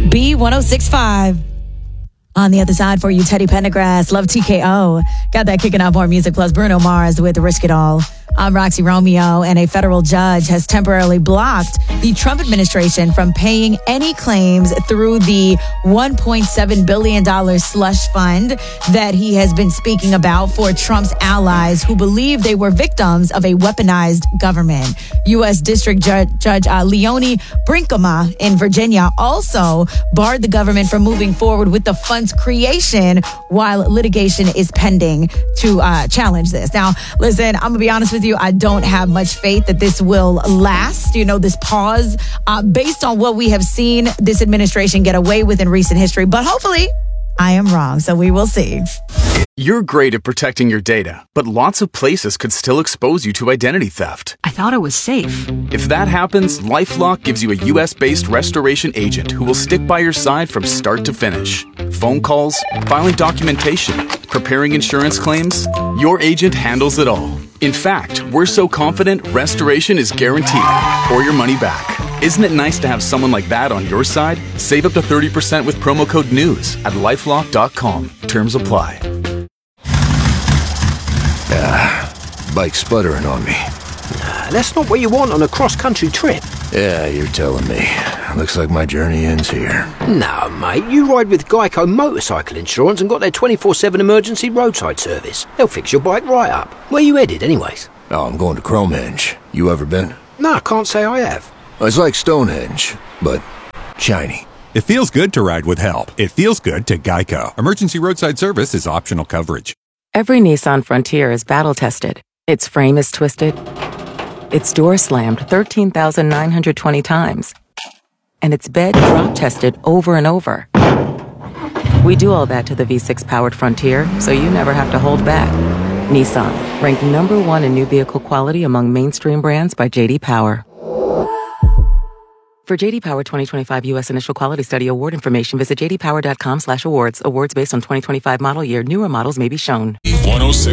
B1065. On the other side for you, Teddy Pendergrass, Love TKO. Got that kicking off more music, plus Bruno Mars with Risk It All. I'm Roxy Romeo, and a federal judge has temporarily blocked the Trump administration from paying any claims through the $1.7 billion slush fund that he has been speaking about for Trump's allies who believe they were victims of a weaponized government. U.S. District Judge Leonie Brinkema in Virginia also barred the government from moving forward with the fund's creation while litigation is pending to challenge this. Now, listen, I'm going to be honest with you. I don't have much faith that this will last, this pause, based on what we have seen this administration get away with in recent history. But hopefully, I am wrong, so we will see. You're great at protecting your data, but lots of places could still expose you to identity theft. I thought it was safe. If that happens, LifeLock gives you a U.S.-based restoration agent who will stick by your side from start to finish. Phone calls, filing documentation, preparing insurance claims, your agent handles it all. In fact, we're so confident restoration is guaranteed or your money back. Isn't it nice to have someone like that on your side? Save up to 30% with promo code NEWS at LifeLock.com. Terms apply. Bike's sputtering on me. Nah, that's not what you want on a cross-country trip. Yeah, you're telling me. Looks like my journey ends here. No, mate, you ride with Geico Motorcycle Insurance and got their 24/7 emergency roadside service. They'll fix your bike right up. Where you headed, anyways? Oh, I'm going to Cromehenge. You ever been? No, I can't say I have. It's like Stonehenge, but shiny. It feels good to ride with help. It feels good to Geico. Emergency roadside service is optional coverage. Every Nissan Frontier is battle-tested. Its frame is twisted. Its door slammed 13,920 times. And its bed drop-tested over and over. We do all that to the V6-powered Frontier, so you never have to hold back. Nissan, ranked #1 in new vehicle quality among mainstream brands by J.D. Power. For J.D. Power 2025 U.S. Initial Quality Study award information, visit jdpower.com/awards. Awards based on 2025 model year. Newer models may be shown. 106.